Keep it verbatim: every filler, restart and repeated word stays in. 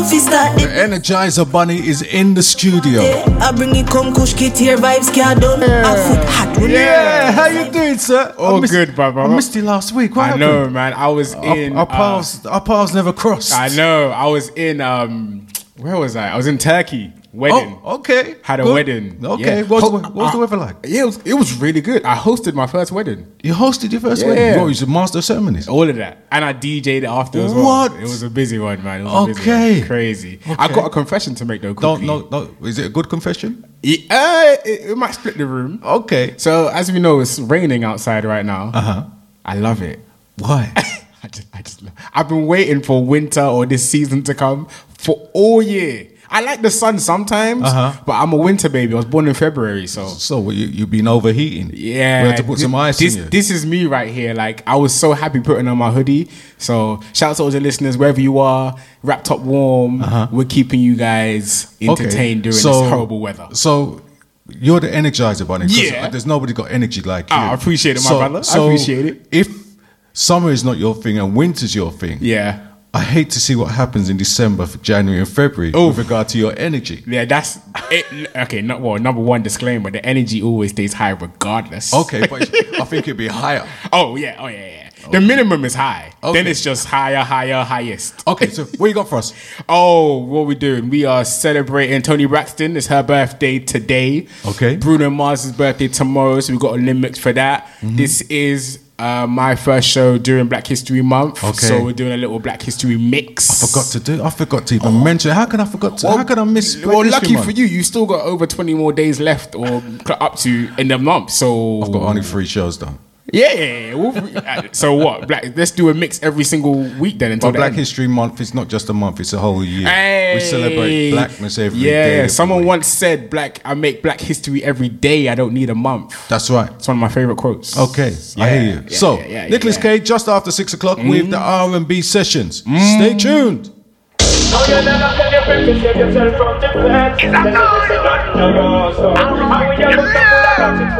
The Energizer Bunny is in the studio. I bring it come kush kit here vibes can done. I foot hot. Yeah, how you doing, sir? Oh, I missed, good, brother. I missed you last week. What I happened? know, man. I was in. Our, our paths, uh, our paths never crossed. I know. I was in. Um, where was I? I was in Turkey. Wedding. Oh, okay. Had a good. wedding. Okay. Yeah. What's, Ho- the, what's uh, the weather like? Yeah, it was, it was really good. I hosted my first wedding. You hosted your first Yeah. wedding? What, you was a master of ceremonies? All of that. And I D J'd it after as well. What? It was a busy one, man. It was a busy Okay. one. Crazy. Okay. I got a confession to make though quickly. Don't, no, no. Is it a good confession? It, uh, it, it might split the room. Okay. So, as we know, it's raining outside right now. Uh-huh. I love it. Why? I just, I just, love- I've been waiting for winter or this season to come for all year. I like the sun sometimes, Uh-huh. but I'm a winter baby. I was born in February, so So what, you, you've been overheating? yeah. We had to put some ice this, in you. This is me right here. Like I was so happy putting on my hoodie. So shout out to all the listeners wherever you are, wrapped up warm. Uh-huh. We're keeping you guys entertained during So- this horrible weather. So you're the Energizer Bunny. 'cause Yeah. There's nobody got energy like you. Ah, I appreciate it, my So- brother. I so appreciate it. If summer is not your thing and winter's your thing, Yeah. I hate to see what happens in December, January, and February Oh. with regard to your energy. Yeah, that's it. Okay, not well. Number one disclaimer: the energy always stays high regardless. Okay, but I think it'd be higher. Oh yeah, oh yeah, yeah. The minimum is high. Okay. Then it's just higher, higher, highest. Okay, so what you got for us? Oh, what we doing? We are celebrating Toni Braxton. It's her birthday today. Okay. Bruno Mars' birthday tomorrow, so we got a limit for that. Mm-hmm. This is uh, my first show during Black History Month. Okay. So we're doing a little Black History mix. I forgot to do. I forgot to even mention. How can I forgot to? how can I miss? Black Well, History lucky Month? for you, you still got over twenty more days left, or up to in the month. So I've got only three shows done. Yeah, yeah, yeah. We'll- uh, so what? Black, let's do a mix every single week then until But the Black end. History Month is not just a month; it's a whole year. Hey. We celebrate blackness every yeah, day. Yeah, of the someone week. once said, "Black, I make Black history every day. I don't need a month." That's right. It's one of my favorite quotes. Okay, Yeah, I hear you. yeah, so, yeah, yeah, Nicholas yeah. Cage just after six o'clock with the R and B sessions. Stay tuned. Oh, you never tell your friends to save yourself from the feds. Is that all?